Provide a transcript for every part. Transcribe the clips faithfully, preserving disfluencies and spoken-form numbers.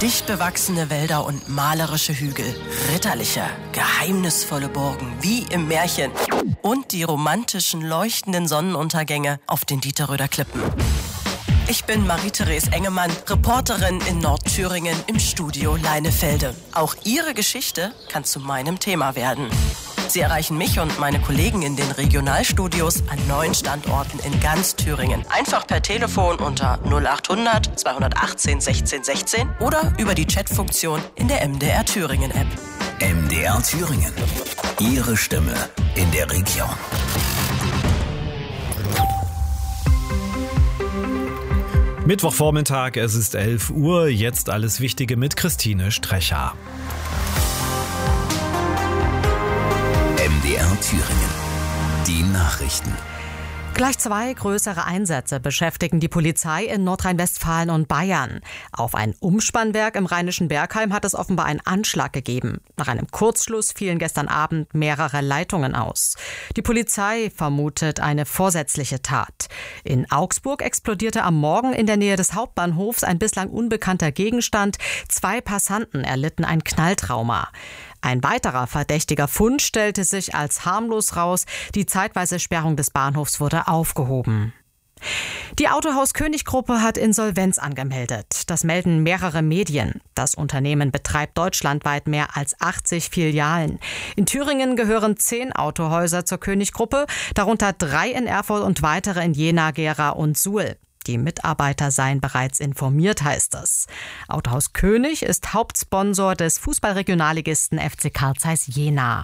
Dicht bewachsene Wälder und malerische Hügel, ritterliche, geheimnisvolle Burgen wie im Märchen und die romantischen, leuchtenden Sonnenuntergänge auf den Dieterröder Klippen. Ich bin Marie-Therese Engemann, Reporterin in Nordthüringen im Studio Leinefelde. Auch Ihre Geschichte kann zu meinem Thema werden. Sie erreichen mich und meine Kollegen in den Regionalstudios an neun Standorten in ganz Thüringen. Einfach per Telefon unter null achthundert zweihundertachtzehn sechzehn sechzehn oder über die Chatfunktion in der M D R Thüringen App. M D R Thüringen. Ihre Stimme in der Region. Mittwochvormittag, es ist elf Uhr, jetzt alles Wichtige mit Christine Strecher. M D R Thüringen. Die Nachrichten. Gleich zwei größere Einsätze beschäftigen die Polizei in Nordrhein-Westfalen und Bayern. Auf ein Umspannwerk im Rheinischen Bergheim hat es offenbar einen Anschlag gegeben. Nach einem Kurzschluss fielen gestern Abend mehrere Leitungen aus. Die Polizei vermutet eine vorsätzliche Tat. In Augsburg explodierte am Morgen in der Nähe des Hauptbahnhofs ein bislang unbekannter Gegenstand. Zwei Passanten erlitten ein Knalltrauma. Ein weiterer verdächtiger Fund stellte sich als harmlos raus. Die zeitweise Sperrung des Bahnhofs wurde aufgehoben. Die Autohaus König Gruppe hat Insolvenz angemeldet. Das melden mehrere Medien. Das Unternehmen betreibt deutschlandweit mehr als achtzig Filialen. In Thüringen gehören zehn Autohäuser zur König Gruppe, darunter drei in Erfurt und weitere in Jena, Gera und Suhl. Die Mitarbeiter seien bereits informiert, heißt es. Autohaus König ist Hauptsponsor des Fußballregionalligisten F C Carl Zeiss Jena.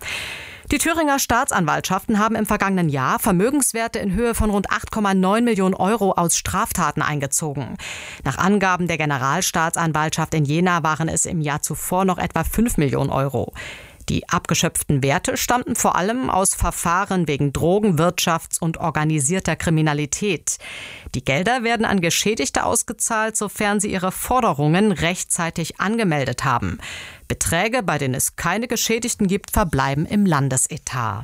Die Thüringer Staatsanwaltschaften haben im vergangenen Jahr Vermögenswerte in Höhe von rund acht Komma neun Millionen Euro aus Straftaten eingezogen. Nach Angaben der Generalstaatsanwaltschaft in Jena waren es im Jahr zuvor noch etwa fünf Millionen Euro. Die abgeschöpften Werte stammten vor allem aus Verfahren wegen Drogen-, Wirtschafts- und organisierter Kriminalität. Die Gelder werden an Geschädigte ausgezahlt, sofern sie ihre Forderungen rechtzeitig angemeldet haben. Beträge, bei denen es keine Geschädigten gibt, verbleiben im Landesetat.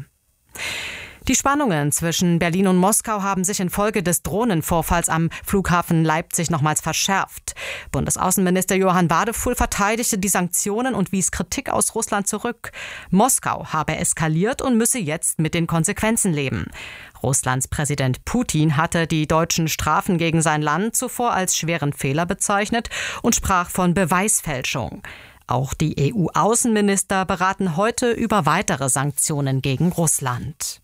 Die Spannungen zwischen Berlin und Moskau haben sich infolge des Drohnenvorfalls am Flughafen Leipzig nochmals verschärft. Bundesaußenminister Johann Wadefuhl verteidigte die Sanktionen und wies Kritik aus Russland zurück. Moskau habe eskaliert und müsse jetzt mit den Konsequenzen leben. Russlands Präsident Putin hatte die deutschen Strafen gegen sein Land zuvor als schweren Fehler bezeichnet und sprach von Beweisfälschung. Auch die E U-Außenminister beraten heute über weitere Sanktionen gegen Russland.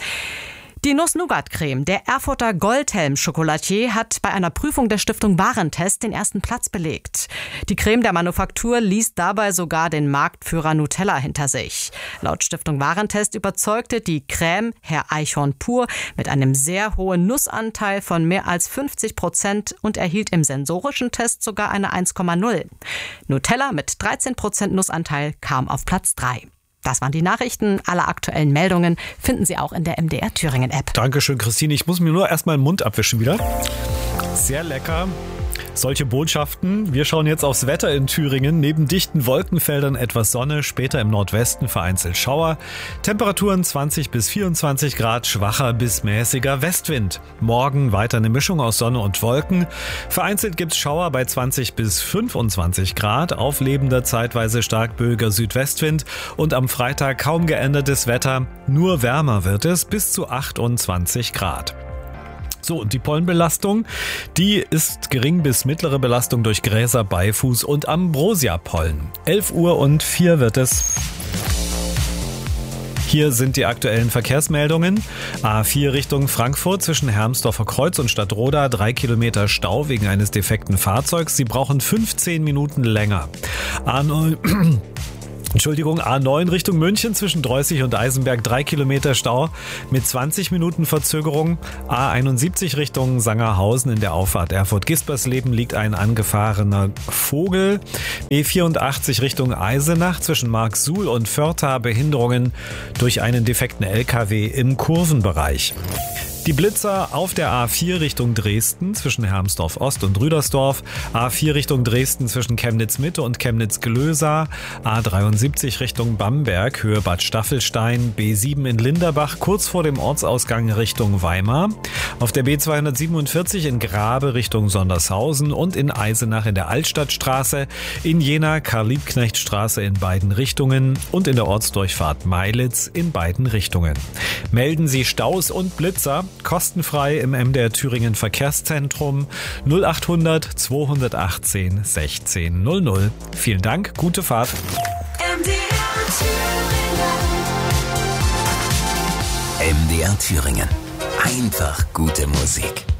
Die Nuss-Nougat-Creme der Erfurter Goldhelm-Chocolatier hat bei einer Prüfung der Stiftung Warentest den ersten Platz belegt. Die Creme der Manufaktur ließ dabei sogar den Marktführer Nutella hinter sich. Laut Stiftung Warentest überzeugte die Creme Herr Eichhorn pur mit einem sehr hohen Nussanteil von mehr als fünfzig Prozent und erhielt im sensorischen Test sogar eine eins Komma null. Nutella mit dreizehn Prozent Nussanteil kam auf Platz drei. Das waren die Nachrichten. Alle aktuellen Meldungen finden Sie auch in der M D R Thüringen App. Dankeschön, Christine. Ich muss mir nur erstmal den Mund abwischen wieder. Sehr lecker. Solche Botschaften. Wir schauen jetzt aufs Wetter in Thüringen. Neben dichten Wolkenfeldern etwas Sonne, später im Nordwesten vereinzelt Schauer. Temperaturen zwanzig bis vierundzwanzig Grad, schwacher bis mäßiger Westwind. Morgen weiter eine Mischung aus Sonne und Wolken. Vereinzelt gibt's Schauer bei zwanzig bis fünfundzwanzig Grad, auflebender zeitweise stark böiger Südwestwind und am Freitag kaum geändertes Wetter. Nur wärmer wird es bis zu achtundzwanzig Grad. So, und die Pollenbelastung, die ist gering bis mittlere Belastung durch Gräser, Beifuß und Ambrosia-Pollen. elf Uhr und vier wird es. Hier sind die aktuellen Verkehrsmeldungen. A vier Richtung Frankfurt zwischen Hermsdorfer Kreuz und Stadtroda, drei Kilometer Stau wegen eines defekten Fahrzeugs. Sie brauchen fünfzehn Minuten länger. A neun... Entschuldigung, A neun Richtung München zwischen Dreußig und Eisenberg, drei Kilometer Stau mit zwanzig Minuten Verzögerung. A einundsiebzig Richtung Sangerhausen in der Auffahrt Erfurt-Gispersleben liegt ein angefahrener Vogel. B vierundachtzig Richtung Eisenach zwischen Marksuhl und Förtha, Behinderungen durch einen defekten L K W im Kurvenbereich. Die Blitzer auf der A vier Richtung Dresden zwischen Hermsdorf Ost und Rüdersdorf, A vier Richtung Dresden zwischen Chemnitz Mitte und Chemnitz Glösa, A dreiundsiebzig Richtung Bamberg, Höhe Bad Staffelstein, B sieben in Linderbach kurz vor dem Ortsausgang Richtung Weimar, auf der B zweihundertsiebenundvierzig in Grabe Richtung Sondershausen und in Eisenach in der Altstadtstraße, in Jena Karl-Liebknecht-Straße in beiden Richtungen und in der Ortsdurchfahrt Meilitz in beiden Richtungen. Melden Sie Staus und Blitzer kostenfrei im M D R Thüringen Verkehrszentrum null achthundert zweihundertachtzehn sechzehn null null. Vielen Dank, gute Fahrt. M D R Thüringen. M D R Thüringen. Einfach gute Musik.